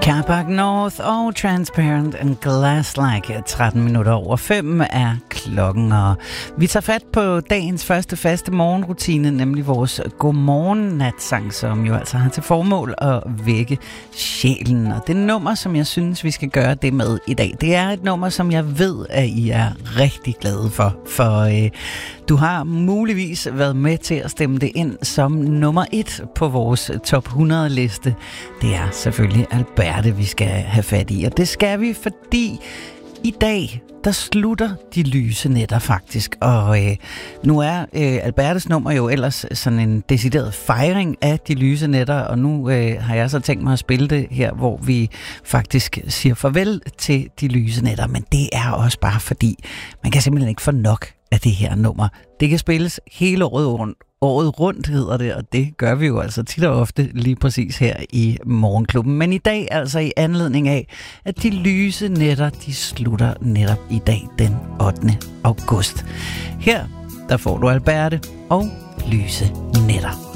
Carpark North og Transparent and Glass-like. 13 minutter over 5 er klokken, og vi tager fat på dagens første faste morgenrutine, nemlig vores godmorgen-natsang, som jo altså har til formål at vække sjælen. Og det nummer, som jeg synes, vi skal gøre det med i dag, det er et nummer, som jeg ved, at I er rigtig glade for du har muligvis været med til at stemme det ind som nummer 1 på vores top 100-liste. Det er selvfølgelig Alberte, vi skal have fat i. Og det skal vi, fordi i dag, der slutter de lyse nætter faktisk. Og nu er Albertes nummer jo ellers sådan en decideret fejring af de lyse nætter. Og nu har jeg så tænkt mig at spille det her, hvor vi faktisk siger farvel til de lyse nætter. Men det er også bare fordi, man kan simpelthen ikke få nok af det her nummer. Det kan spilles hele året rundt hedder det, og det gør vi jo altså tit og ofte lige præcis her i Morgenklubben. Men i dag altså i anledning af, at de lyse nætter, de slutter netop i dag den 8. august. Her, der får du Alberte og lyse nætter.